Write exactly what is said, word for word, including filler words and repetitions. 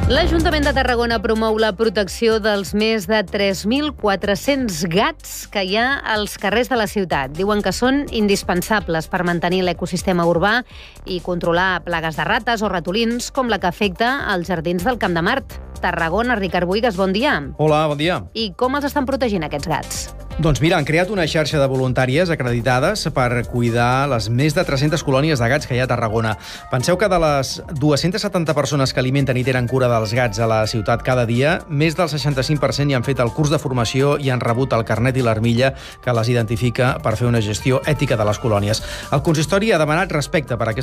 L'Ajuntament de Tarragona promou la protecció dels més de tres mil quatre-cents gats que hi ha als carrers de la ciutat. Diuen que són indispensables per mantenir l'ecosistema urbà i controlar plagues de rates o ratolins com la que afecta als jardins del Camp de Mart. Tarragona, Ricard Buigas, bon dia. Hola, bon dia. I com els estan protegint aquests gats? Doncs mira, han creat una xarxa de voluntàries acreditades per cuidar les més de tres-centes colònies de gats que hi ha a Tarragona. Penseu que de les dues-centes setanta persones que alimenten i tenen cura dels gats a la ciutat cada dia, més del seixanta-cinc per cent hi han fet el curs de formació i han rebut el carnet i l'armilla que les identifica per fer una gestió ètica de les colònies. El consistori ha demanat respecte per aquesta